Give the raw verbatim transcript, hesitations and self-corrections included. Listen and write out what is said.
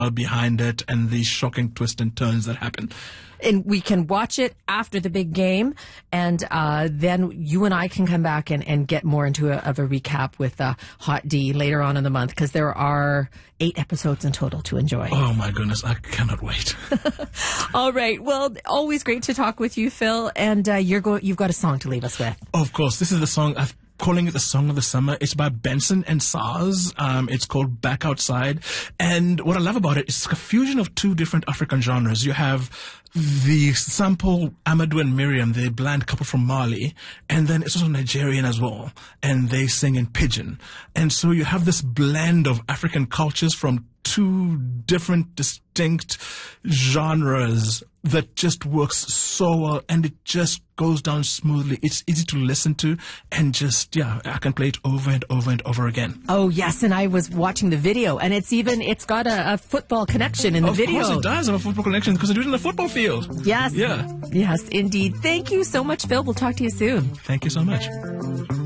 behind it and the shocking twists and turns that happen. And we can watch it after the big game, and uh, then you and I can come back and, and get more into a, of a recap with uh, Hot D later on in the month, because there are eight episodes in total to enjoy. Oh, my goodness. I cannot wait. All right. Well, always great to talk with you, Phil, and uh, you're go- you've got a song to leave us with. Of course. This is the song I've calling it the song of the summer. It's by Benson and Sars. Um, it's called Back Outside. And what I love about it is it's a fusion of two different African genres. You have the sample Amadou and Miriam, the blind couple from Mali, and then it's also Nigerian as well. And they sing in pidgin. And so you have this blend of African cultures from two different distinct genres that just works so well, and it just goes down smoothly. It's easy to listen to, and just, yeah, I can play it over and over and over again. Oh, yes, and I was watching the video, and it's even, it's got a, a football connection in the of video. Of course it does have a football connection, because they do it in the football field. Yes. Yeah. Yes, indeed. Thank you so much, Phil. We'll talk to you soon. Thank you so much.